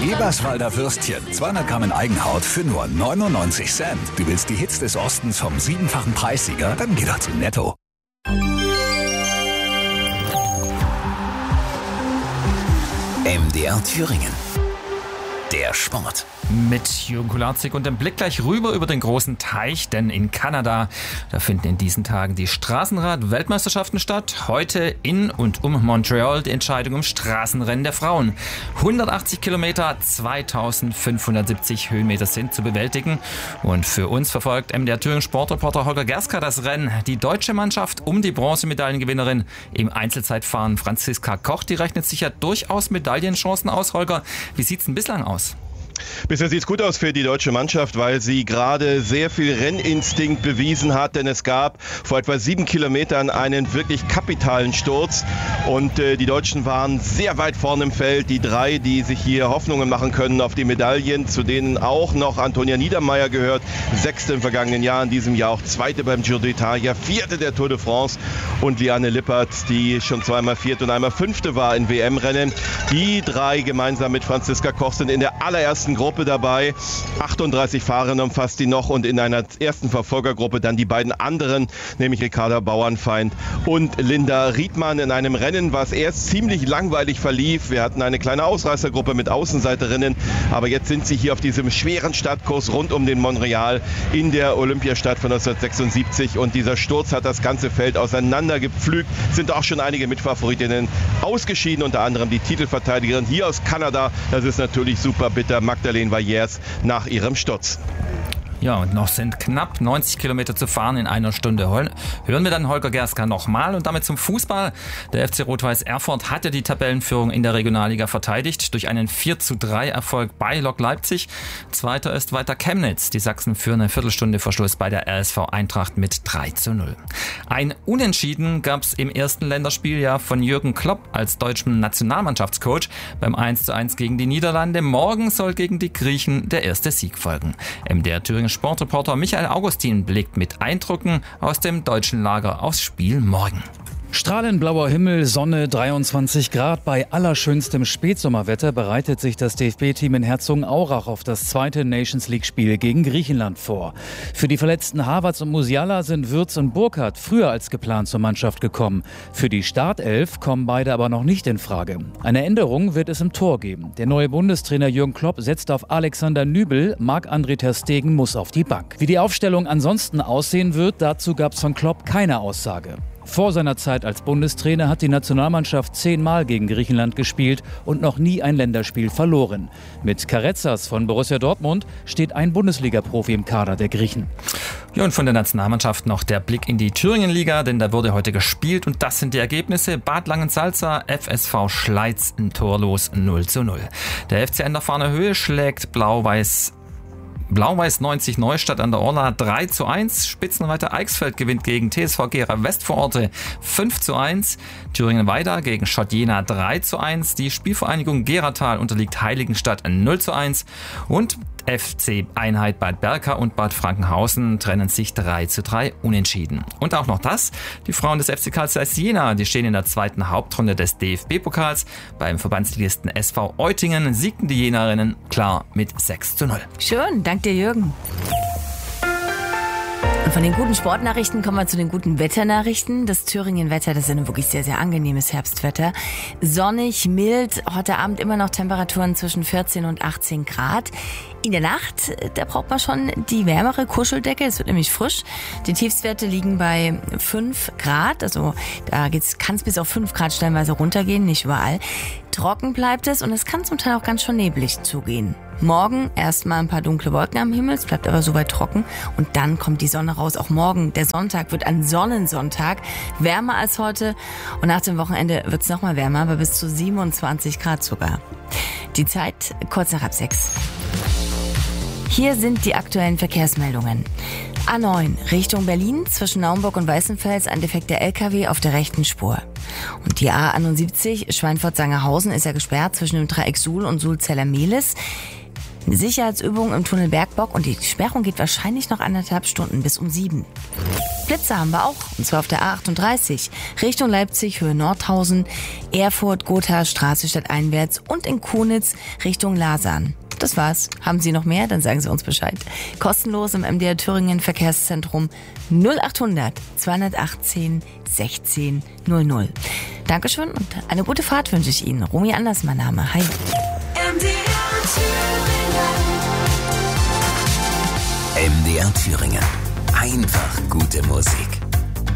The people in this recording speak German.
Eberswalder Würstchen, 200 Gramm in Eigenhaut für nur 99 Cent. Du willst die Hits des Ostens vom 7-fachen Preissieger? Dann geh doch zu Netto. MDR Thüringen. Der Sport. Mit Jürgen Kularczyk und dem Blick gleich rüber über den großen Teich, denn in Kanada, da finden in diesen Tagen die Straßenrad-Weltmeisterschaften statt. Heute in und um Montreal die Entscheidung im Straßenrennen der Frauen. 180 Kilometer, 2570 Höhenmeter sind zu bewältigen. Und für uns verfolgt MDR Thüringen Sportreporter Holger Gerska das Rennen. Die deutsche Mannschaft um die Bronzemedaillengewinnerin im Einzelzeitfahren Franziska Koch, die rechnet sich ja durchaus Medaillenchancen aus. Holger, wie sieht's denn bislang aus? Bisher sieht es gut aus für die deutsche Mannschaft, weil sie gerade sehr viel Renninstinkt bewiesen hat, denn es gab vor etwa 7 Kilometern einen wirklich kapitalen Sturz und die Deutschen waren sehr weit vorne im Feld. Die 3, die sich hier Hoffnungen machen können auf die Medaillen, zu denen auch noch Antonia Niedermeier gehört, 6. im vergangenen Jahr, in diesem Jahr auch 2. beim Giro d'Italia, 4. der Tour de France und Liane Lippert, die schon zweimal 4. und einmal 5. war in WM-Rennen. Die 3 gemeinsam mit Franziska Koch sind in der allerersten Gruppe dabei. 38 Fahrerinnen umfasst die noch und in einer ersten Verfolgergruppe dann die beiden anderen, nämlich Ricarda Bauernfeind und Linda Riedmann in einem Rennen, was erst ziemlich langweilig verlief. Wir hatten eine kleine Ausreißergruppe mit Außenseiterinnen, aber jetzt sind sie hier auf diesem schweren Startkurs rund um den Montreal in der Olympiastadt von 1976 und dieser Sturz hat das ganze Feld auseinandergepflügt. Sind auch schon einige Mitfavoritinnen ausgeschieden, unter anderem die Titelverteidigerin hier aus Kanada. Das ist natürlich super bitter. Magdalene Vallers nach ihrem Sturz. Ja, und noch sind knapp 90 Kilometer zu fahren in einer Stunde. Hören wir dann Holger Gerska nochmal und damit zum Fußball. Der FC Rot-Weiß Erfurt hat ja die Tabellenführung in der Regionalliga verteidigt durch einen 4:3 Erfolg bei Lok Leipzig. Zweiter ist weiter Chemnitz. Die Sachsen führen eine Viertelstunde vor Schluss bei der RSV Eintracht mit 3:0. Ein Unentschieden gab es im ersten Länderspiel ja von Jürgen Klopp als deutschem Nationalmannschaftscoach beim 1:1 gegen die Niederlande. Morgen soll gegen die Griechen der erste Sieg folgen. MDR Thüringen Sportreporter Michael Augustin blickt mit Eindrücken aus dem deutschen Lager aufs Spiel morgen. Strahlend blauer Himmel, Sonne, 23 Grad. Bei allerschönstem Spätsommerwetter bereitet sich das DFB-Team in Herzogenaurach auf das zweite Nations-League-Spiel gegen Griechenland vor. Für die verletzten Havertz und Musiala sind Würz und Burkhardt früher als geplant zur Mannschaft gekommen. Für die Startelf kommen beide aber noch nicht in Frage. Eine Änderung wird es im Tor geben. Der neue Bundestrainer Jürgen Klopp setzt auf Alexander Nübel, Marc-André ter Stegen muss auf die Bank. Wie die Aufstellung ansonsten aussehen wird, dazu gab es von Klopp keine Aussage. Vor seiner Zeit als Bundestrainer hat die Nationalmannschaft 10-mal gegen Griechenland gespielt und noch nie ein Länderspiel verloren. Mit Karezas von Borussia Dortmund steht ein Bundesliga-Profi im Kader der Griechen. Ja, und von der Nationalmannschaft noch der Blick in die Thüringenliga, denn da wurde heute gespielt und das sind die Ergebnisse. Bad Langensalza, FSV Schleiz, torlos 0:0. Der FC Enderfahner Höhe schlägt Blau-Weiß 90 Neustadt an der Orla 3:1. Spitzenreiter Eichsfeld gewinnt gegen TSV Gera Westvororte 5:1. Thüringen Weida gegen Schott Jena 3:1. Die Spielvereinigung Geratal unterliegt Heiligenstadt 0:1. Und FC Einheit Bad Berka und Bad Frankenhausen trennen sich 3:3 unentschieden. Und auch noch das, die Frauen des FC Carl Zeiss Jena, die stehen in der zweiten Hauptrunde des DFB-Pokals. Beim Verbandsligisten SV Eutingen siegten die Jenerinnen klar mit 6:0. Schön, danke dir Jürgen. Und von den guten Sportnachrichten kommen wir zu den guten Wetternachrichten. Das Thüringen-Wetter, das ist ja wirklich sehr, sehr angenehmes Herbstwetter. Sonnig, mild, heute Abend immer noch Temperaturen zwischen 14 und 18 Grad. In der Nacht, da braucht man schon die wärmere Kuscheldecke, es wird nämlich frisch. Die Tiefstwerte liegen bei 5 Grad, also da kann es bis auf 5 Grad stellenweise runtergehen, nicht überall. Trocken bleibt es und es kann zum Teil auch ganz schön neblig zugehen. Morgen erstmal ein paar dunkle Wolken am Himmel, es bleibt aber soweit trocken und dann kommt die Sonne raus. Auch morgen, der Sonntag, wird ein Sonnensonntag, wärmer als heute und nach dem Wochenende wird es nochmal wärmer, aber bis zu 27 Grad sogar. Die Zeit kurz nach 6. Hier sind die aktuellen Verkehrsmeldungen. A9 Richtung Berlin, zwischen Naumburg und Weißenfels ein defekter LKW auf der rechten Spur. Und die A71 Schweinfurt-Sangerhausen ist ja gesperrt zwischen dem Dreieck Suhl und Suhl-Zellermehlis. Eine Sicherheitsübung im Tunnel Bergbock und die Sperrung geht wahrscheinlich noch 1,5 Stunden bis um 7. Blitzer haben wir auch, und zwar auf der A38 Richtung Leipzig, Höhe Nordhausen, Erfurt, Gotha, Straße stadteinwärts und in Konitz Richtung Lasern. Das war's. Haben Sie noch mehr? Dann sagen Sie uns Bescheid. Kostenlos im MDR Thüringen Verkehrszentrum 0800 218 16 00. Dankeschön und eine gute Fahrt wünsche ich Ihnen. Romy Anders, mein Name. Hi. MDR Thüringen. Einfach gute Musik.